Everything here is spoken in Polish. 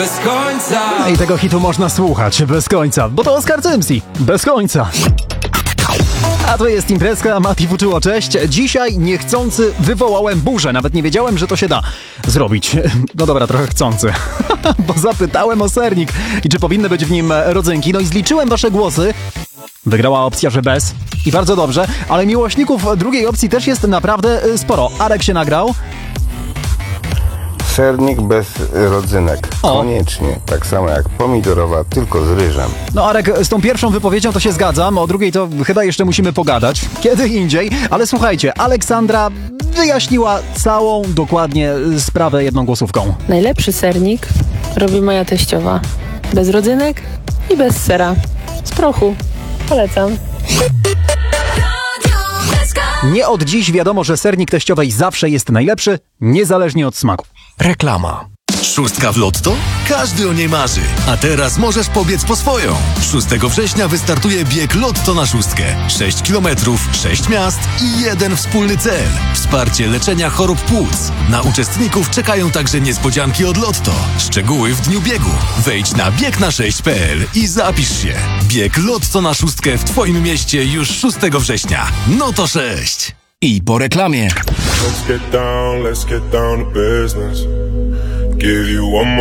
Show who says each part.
Speaker 1: Bez końca.
Speaker 2: I tego hitu można słuchać bez końca, bo to Oscar Cymsi. Bez końca. A to jest imprezka, Mati Fuczyło, cześć. Dzisiaj niechcący wywołałem burzę, nawet nie wiedziałem, że to się da zrobić. No dobra, trochę chcący. Bo zapytałem o sernik i czy powinny być w nim rodzynki. No i zliczyłem wasze głosy. Wygrała opcja, że bez. I bardzo dobrze, ale miłośników drugiej opcji też jest naprawdę sporo. Arek się nagrał.
Speaker 3: Sernik bez rodzynek. Koniecznie. Tak samo jak pomidorowa, tylko z ryżem.
Speaker 2: No Arek, z tą pierwszą wypowiedzią to się zgadzam, o drugiej to chyba jeszcze musimy pogadać. Kiedy indziej. Ale słuchajcie, Aleksandra wyjaśniła całą dokładnie sprawę jedną głosówką.
Speaker 4: Najlepszy sernik robi moja teściowa. Bez rodzynek i bez sera. Z prochu. Polecam.
Speaker 2: Nie od dziś wiadomo, że sernik teściowej zawsze jest najlepszy, niezależnie od smaku.
Speaker 5: Reklama. Szóstka w Lotto? Każdy o niej marzy. A teraz możesz pobiec po swoją. 6 września wystartuje bieg Lotto na szóstkę. 6 kilometrów, 6 miast i jeden wspólny cel. Wsparcie leczenia chorób płuc. Na uczestników czekają także niespodzianki od Lotto. Szczegóły w dniu biegu. Wejdź na biegna6.pl i zapisz się. Bieg Lotto na szóstkę w twoim mieście już 6 września. No to 6. I po reklamie.
Speaker 6: Let's get down to business. Give you one more